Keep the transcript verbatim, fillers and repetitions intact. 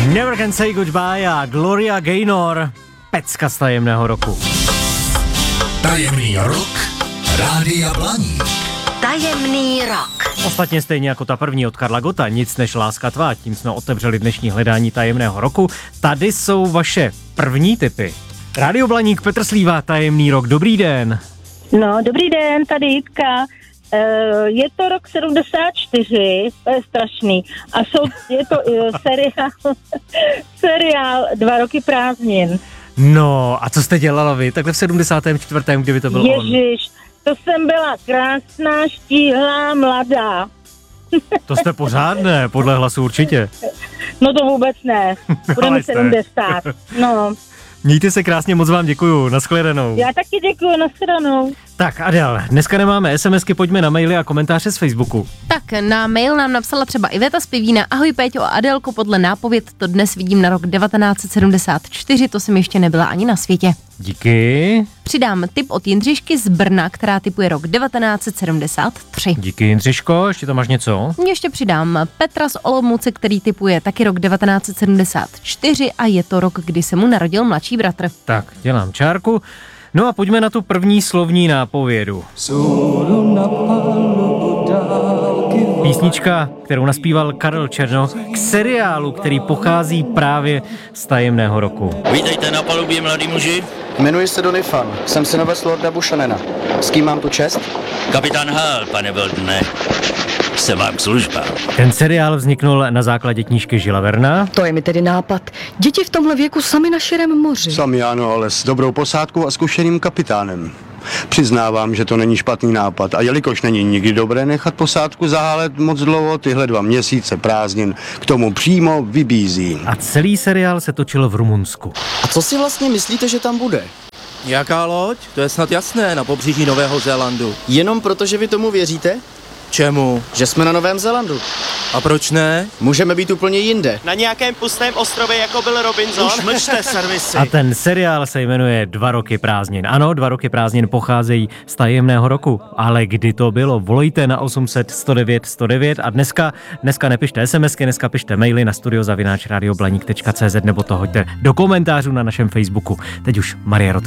Never Can Say Goodbye a Gloria Gaynor, pecka z tajemného roku. Tajemný rok Rádia Blaník. Tajemný rok. Ostatně stejně jako ta první od Karla Gotta, Nic než láska tvá, tím jsme otevřeli dnešní hledání tajemného roku. Tady jsou vaše první tipy. Rádio Blaník, Petr Slíva, tajemný rok, dobrý den. No, dobrý den, tady Jitka. Uh, je to rok sedmdesát čtyři, to je strašný. A jsou, je to uh, seriál, seriál Dva roky prázdnin. No, a co jste dělala vy? Takhle v sedmdesátém čtvrtém kdyby to byl on. Ježiš, to jsem byla krásná, štíhlá, mladá. To jste pořádné, podle hlasu určitě. No to vůbec ne, budeme sedmdesát. No. Mějte se krásně, moc vám děkuju, nashledanou. Já taky děkuju, nashledanou. Tak Adel, dneska nemáme SMSky, pojďme na maily a komentáře z Facebooku. Tak na mail nám napsala třeba Iveta z Pivína. Ahoj Péťo a Adelko, podle nápověd to dnes vidím na rok devatenáct set sedmdesát čtyři, to jsem ještě nebyla ani na světě. Díky. Přidám tip od Jindřišky z Brna, která tipuje rok devatenáct set sedmdesát tři. Díky Jindřiško, ještě tam máš něco? Ještě přidám Petra z Olomouce, který tipuje taky rok devatenáct set sedmdesát čtyři a je to rok, kdy se mu narodil mladší bratr. Tak, dělám čárku. No a pojďme na tu první slovní nápovědu. Písnička, kterou naspíval Karel Černoch k seriálu, který pochází právě z tajemného roku. Vítejte na palubě, mladí muži. Jmenuji se Donny Fan, jsem synovec Lorda Bushanena. S kým mám tu čest? Kapitán Hal, pane Veldne. Jsem vám k službám. Ten seriál vzniknul na základě knížky Žila Verna. To je mi tedy nápad. Děti v tomhle věku sami na širém moři. Sami ano, ale s dobrou posádkou a zkušeným kapitánem. Přiznávám, že to není špatný nápad a jelikož není nikdy dobré nechat posádku zahálet moc dlouho, tyhle dva měsíce prázdnin k tomu přímo vybízí. A celý seriál se točil v Rumunsku. A co si vlastně myslíte, že tam bude? Jaká loď? To je snad jasné, na pobřeží Nového Zélandu. Jenom proto, že vy tomu věříte? Čemu? Že jsme na Novém Zélandu. A proč ne? Můžeme být úplně jinde. Na nějakém pustém ostrově, jako byl Robinson. Už mlčte, servisy. A ten seriál se jmenuje Dva roky prázdnin. Ano, Dva roky prázdnin pocházejí z tajemného roku. Ale kdy to bylo? Volejte na osm set sto devět sto devět a dneska, dneska nepište SMSky, dneska pište maily na studio zavináč radioblaník tečka cé zet nebo to hoďte do komentářů na našem Facebooku. Teď už Marie Rotová.